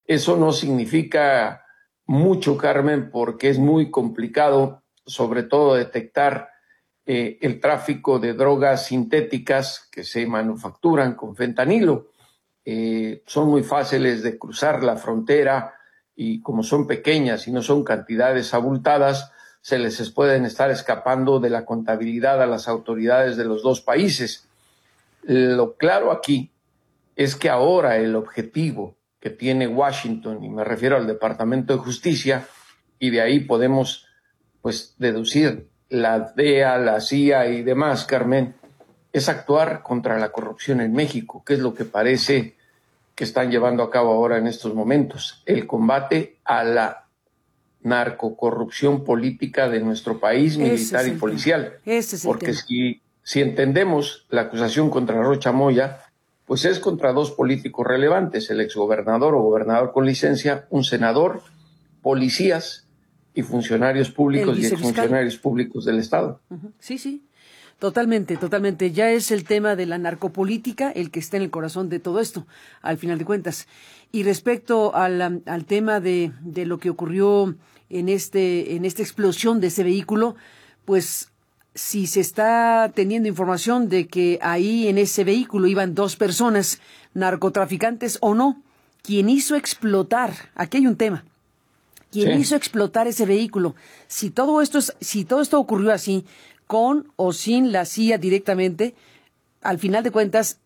Eso no significa mucho, Carmen, porque es muy complicado, sobre todo, detectar el tráfico de drogas sintéticas que se manufacturan con fentanilo. Son muy fáciles de cruzar la frontera y como son pequeñas y no son cantidades abultadas, se les pueden estar escapando de la contabilidad a las autoridades de los dos países. Lo claro aquí es que ahora el objetivo que tiene Washington, y me refiero al Departamento de Justicia, y de ahí podemos pues deducir la DEA, la CIA y demás, Carmen, es actuar contra la corrupción en México, que es lo que parece que están llevando a cabo ahora en estos momentos, el combate a la narcocorrupción política de nuestro país, militar y policial. Porque si entendemos la acusación contra Rocha Moya, pues es contra dos políticos relevantes, el exgobernador o gobernador con licencia, un senador, policías y funcionarios públicos y exfuncionarios públicos del Estado. Sí, sí. Totalmente, totalmente. Ya es el tema de la narcopolítica el que está en el corazón de todo esto, al final de cuentas. Y respecto al tema de lo que ocurrió en esta explosión de ese vehículo, pues si se está teniendo información de que ahí en ese vehículo iban 2 personas, narcotraficantes o no, quien hizo explotar, aquí hay un tema, quien hizo explotar ese vehículo, si todo esto ocurrió así, con o sin la CIA directamente, al final de cuentas,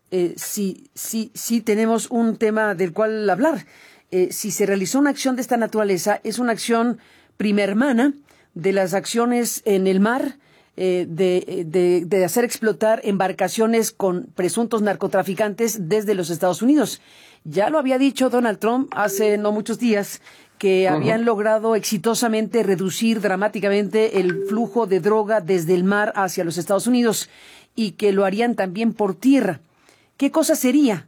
sí tenemos un tema del cual hablar. Si se realizó una acción de esta naturaleza, es una acción primermana de las acciones en el mar, de hacer explotar embarcaciones con presuntos narcotraficantes desde los Estados Unidos. Ya lo había dicho Donald Trump hace no muchos días, que habían logrado exitosamente reducir dramáticamente el flujo de droga desde el mar hacia los Estados Unidos y que lo harían también por tierra. ¿Qué cosa sería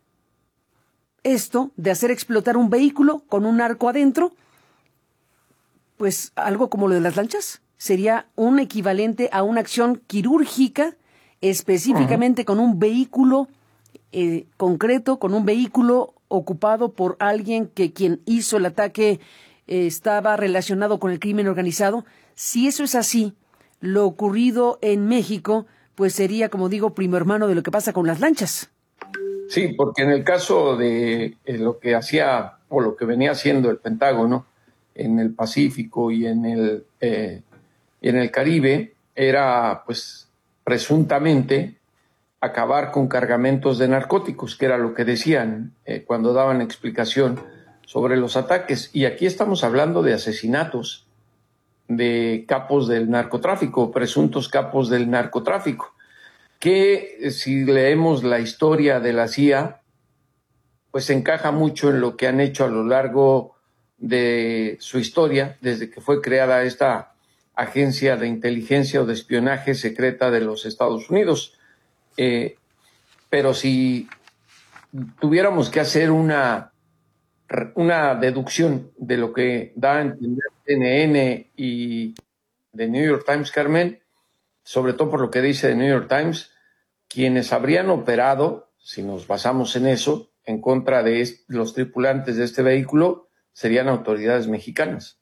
esto de hacer explotar un vehículo con un narco adentro? Pues algo como lo de las lanchas. Sería un equivalente a una acción quirúrgica específicamente con un vehículo concreto, con un vehículo ocupado por alguien que quien hizo el ataque estaba relacionado con el crimen organizado. Si eso es así, lo ocurrido en México, pues sería, como digo, primo hermano de lo que pasa con las lanchas. Sí, porque en el caso de lo que hacía o lo que venía haciendo el Pentágono en el Pacífico y en el Caribe, era pues presuntamente acabar con cargamentos de narcóticos, que era lo que decían cuando daban explicación sobre los ataques. Y aquí estamos hablando de asesinatos de capos del narcotráfico, presuntos capos del narcotráfico, que si leemos la historia de la CIA, pues encaja mucho en lo que han hecho a lo largo de su historia, desde que fue creada esta agencia de inteligencia o de espionaje secreta de los Estados Unidos. Pero si tuviéramos que hacer una deducción de lo que da a entender CNN y The New York Times, Carmen, sobre todo por lo que dice The New York Times, quienes habrían operado, si nos basamos en eso, en contra de los tripulantes de este vehículo, serían autoridades mexicanas.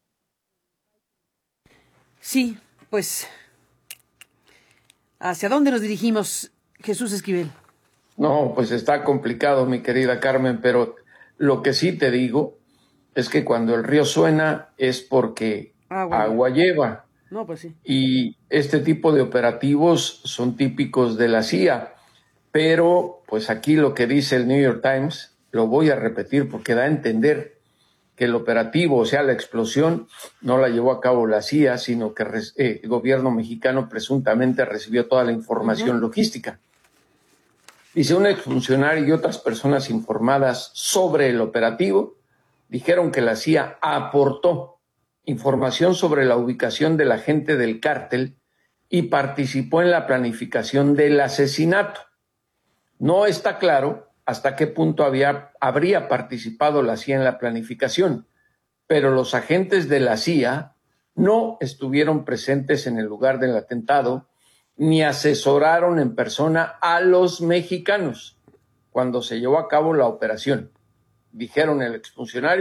Sí, pues, ¿hacia dónde nos dirigimos, Jesús Esquivel? No, pues está complicado, mi querida Carmen, pero lo que sí te digo es que cuando el río suena es porque agua lleva. No, pues sí. Y este tipo de operativos son típicos de la CIA, pero pues aquí lo que dice el New York Times, lo voy a repetir porque da a entender que el operativo, o sea, la explosión, no la llevó a cabo la CIA, sino que el gobierno mexicano presuntamente recibió toda la información logística. Dice, un exfuncionario y otras personas informadas sobre el operativo dijeron que la CIA aportó información sobre la ubicación del agente del cártel y participó en la planificación del asesinato. No está claro hasta qué punto habría participado la CIA en la planificación, pero los agentes de la CIA no estuvieron presentes en el lugar del atentado ni asesoraron en persona a los mexicanos cuando se llevó a cabo la operación, dijeron el exfuncionario.